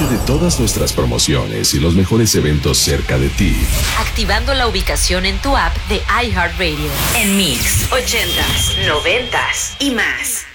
de todas nuestras promociones y los mejores eventos cerca de ti. Activando la ubicación en tu app de iHeartRadio. En Mix, 80s, 90s y más.